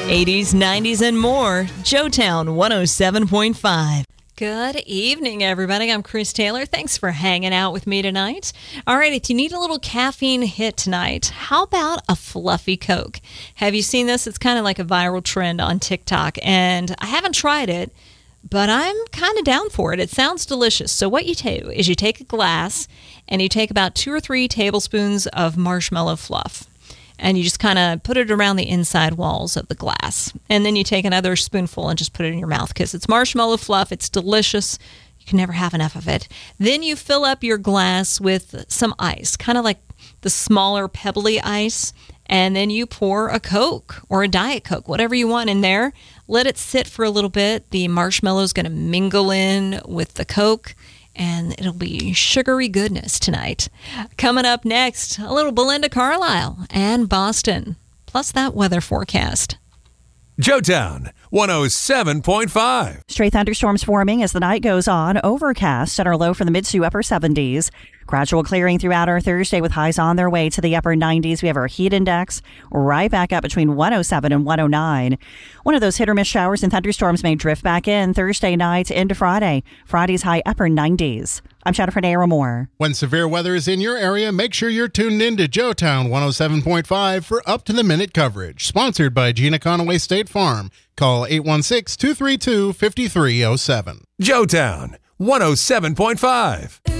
80s, 90s, and more. Joetown 107.5. Good evening, everybody. I'm Chris Taylor. Thanks for hanging out with me tonight. All right, if you need a little caffeine hit tonight, how about a fluffy Coke? Have you seen this? It's kind of like a viral trend on TikTok, and I haven't tried it, but I'm kind of down for it. It sounds delicious. So what you do is you take a glass, and you take about 2 or 3 tablespoons of marshmallow fluff. And you just kind of put it around the inside walls of the glass. And then you take another spoonful and just put it in your mouth because it's marshmallow fluff. It's delicious. You can never have enough of it. Then you fill up your glass with some ice, kind of like the smaller pebbly ice. And then you pour a Coke or a Diet Coke, whatever you want in there. Let it sit for a little bit. The marshmallow is going to mingle in with the Coke. And it'll be sugary goodness tonight. Coming up next, a little Belinda Carlisle and Boston, plus that weather forecast. Joetown 107.5. Stray thunderstorms forming as the night goes on. Overcast at our low from the mid to upper 70s. Gradual clearing throughout our Thursday with highs on their way to the upper 90s. We have our heat index right back up between 107 and 109. One of those hit or miss showers and thunderstorms may drift back in Thursday night into Friday. Friday's high upper 90s. I'm Jennifer Naira Moore. When severe weather is in your area, make sure you're tuned in to Joetown 107.5 for up-to-the-minute coverage. Sponsored by Gina Conaway State Farm. Call 816-232-5307. Joetown 107.5.